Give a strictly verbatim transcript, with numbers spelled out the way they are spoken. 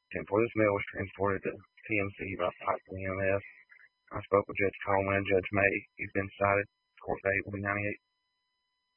ten four. This mail was transported to T M C by Pikeville E M S. I spoke with Judge Coleman and Judge May. He's been cited. Court date will be ninety-eight